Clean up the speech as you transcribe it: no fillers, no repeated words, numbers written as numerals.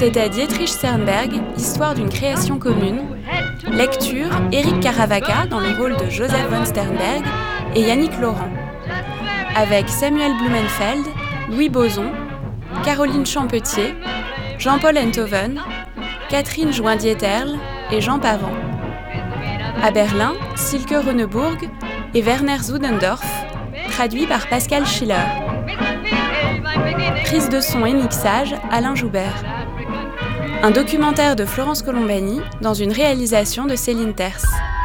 C'est à Dietrich Sternberg, Histoire d'une création commune. Lecture, Éric Caravaca dans le rôle de Joseph von Sternberg et Yannick Laurent. Avec Samuel Blumenfeld, Louis Boson, Caroline Champetier, Jean-Paul Enthoven, Catherine Joindieterle et Jean Pavant. À Berlin, Silke Rönneburg et Werner Zudendorf, traduit par Pascal Schiller. Prise de son et mixage, Alain Joubert. Un documentaire de Florence Colombani dans une réalisation de Céline Terce.